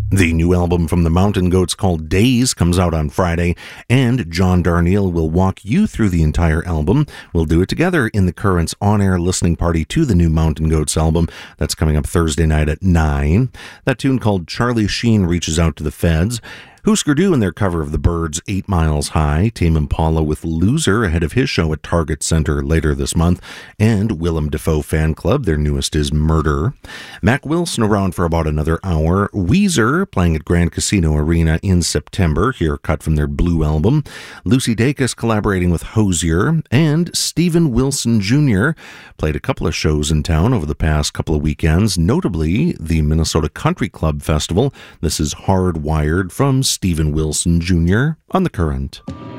The new album from the Mountain Goats called Days comes out on Friday, and John Darnielle will walk you through the entire album. We'll do it together in the Currents on-air listening party to the new Mountain Goats album. That's coming up Thursday night at 9. That tune called Charlie Sheen Reaches Out to the Feds. Husker Du in their cover of the Byrds' 8 Miles High, Tame Impala with Loser ahead of his show at Target Center later this month, and Willem Dafoe Fan Club, their newest is Murder. Mac Wilson around for about another hour. Weezer playing at Grand Casino Arena in September, here cut from their Blue album. Lucy Dacus collaborating with Hozier, and Steven Wilson Jr. played a couple of shows in town over the past couple of weekends, notably the Minnesota Country Club Festival. This is Hardwired from Steven Wilson Jr. on The Current.